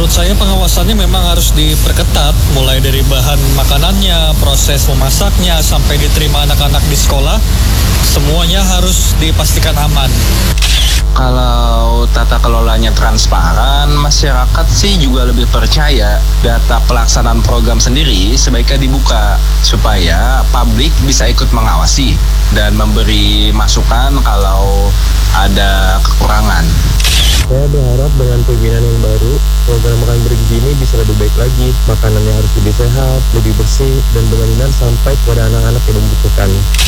Menurut saya pengawasannya memang harus diperketat, mulai dari bahan makanannya, proses memasaknya, sampai diterima anak-anak di sekolah, semuanya harus dipastikan aman. Kalau tata kelolanya transparan, masyarakat sih juga lebih percaya. Data pelaksanaan program sendiri sebaiknya dibuka supaya publik bisa ikut mengawasi dan memberi masukan kalau ada kekurangan. Saya berharap dengan pimpinan yang baru, program makan bergizi ini bisa lebih baik lagi. Makanannya harus lebih sehat, lebih bersih, dan benar-benar sampai kepada anak-anak yang membutuhkan.